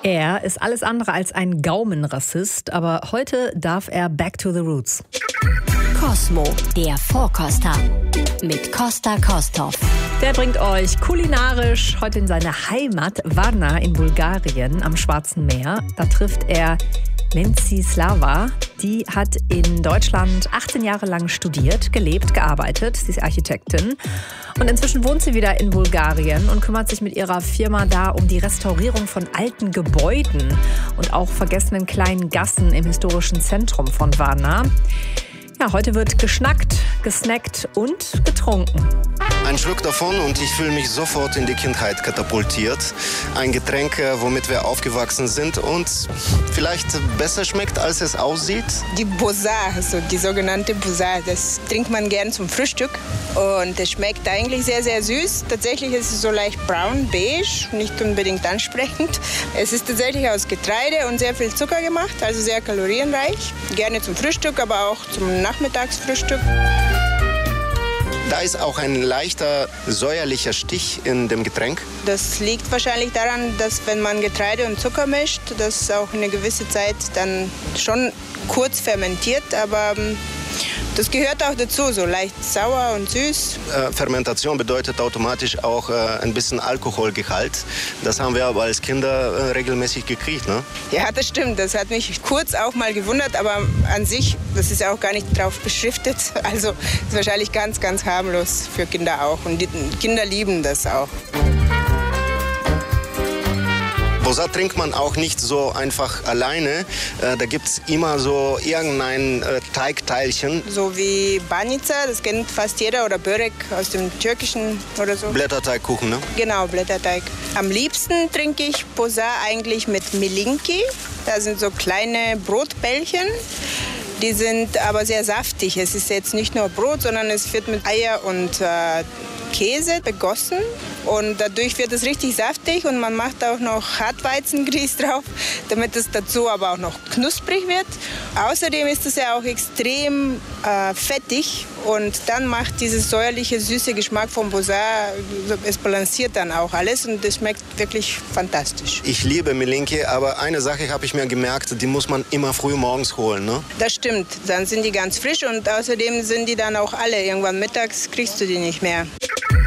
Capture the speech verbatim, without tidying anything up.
Er ist alles andere als ein Gaumenrassist, aber heute darf er back to the roots. Cosmo, der Vorkoster mit Costa Kostov. Der bringt euch kulinarisch heute in seine Heimat Varna in Bulgarien am Schwarzen Meer. Da trifft er Menzislava. Die hat in Deutschland achtzehn Jahre lang studiert, gelebt, gearbeitet. Sie ist Architektin. Und inzwischen wohnt sie wieder in Bulgarien und kümmert sich mit ihrer Firma da um die Restaurierung von alten Gebäuden und auch vergessenen kleinen Gassen im historischen Zentrum von Varna. Ja, heute wird geschnackt, gesnackt und getrunken. Ein Schluck davon und ich fühle mich sofort in die Kindheit katapultiert. Ein Getränk, womit wir aufgewachsen sind und vielleicht besser schmeckt, als es aussieht. Die Boza, also die sogenannte Boza, das trinkt man gern zum Frühstück. Und es schmeckt eigentlich sehr, sehr süß. Tatsächlich ist es so leicht braun, beige, nicht unbedingt ansprechend. Es ist tatsächlich aus Getreide und sehr viel Zucker gemacht, also sehr kalorienreich. Gerne zum Frühstück, aber auch zum Nachmittagsfrühstück. Da ist auch ein leichter säuerlicher Stich in dem Getränk. Das liegt wahrscheinlich daran, dass wenn man Getreide und Zucker mischt, das auch eine gewisse Zeit dann schon kurz fermentiert, aber das gehört auch dazu, so leicht sauer und süß. Äh, Fermentation bedeutet automatisch auch äh, ein bisschen Alkoholgehalt. Das haben wir aber als Kinder äh, regelmäßig gekriegt, ne? Ja, das stimmt. Das hat mich kurz auch mal gewundert, aber an sich, das ist ja auch gar nicht drauf beschriftet. Also ist wahrscheinlich ganz, ganz harmlos für Kinder auch. Und die Kinder lieben das auch. Boza trinkt man auch nicht so einfach alleine. Äh, da gibt es immer so irgendein äh, Teigteilchen. So wie Banica, das kennt fast jeder, oder Börek aus dem Türkischen oder so. Blätterteigkuchen, ne? Genau, Blätterteig. Am liebsten trinke ich Boza eigentlich mit Milinki. Das sind so kleine Brotbällchen. Die sind aber sehr saftig. Es ist jetzt nicht nur Brot, sondern es wird mit Eier und äh, Käse begossen. Und dadurch wird es richtig saftig und man macht auch noch Hartweizengrieß drauf, damit es dazu aber auch noch knusprig wird. Außerdem ist es ja auch extrem äh, fettig und dann macht dieses säuerliche, süße Geschmack vom Boza, es balanciert dann auch alles und es schmeckt wirklich fantastisch. Ich liebe Milinki, aber eine Sache habe ich mir gemerkt, die muss man immer früh morgens holen, ne? Das stimmt, dann sind die ganz frisch und außerdem sind die dann auch alle. Irgendwann mittags kriegst du die nicht mehr.